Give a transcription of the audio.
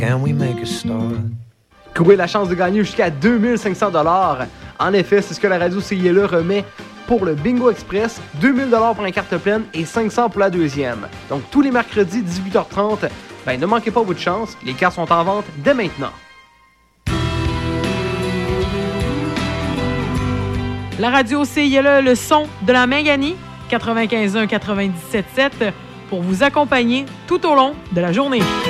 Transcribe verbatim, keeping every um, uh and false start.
Can we make a start? Courez la chance de gagner jusqu'à deux mille cinq cents dollars. En effet, c'est ce que la radio C I L E remet pour le Bingo Express, deux mille dollars pour la carte pleine et cinq cents pour la deuxième. Donc tous les mercredis, dix-huit heures trente, ben, ne manquez pas votre chance, les cartes sont en vente dès maintenant. La radio C I L E, le son de la Mangani, quatre-vingt-quinze un quatre-vingt-dix-sept sept, pour vous accompagner tout au long de la journée.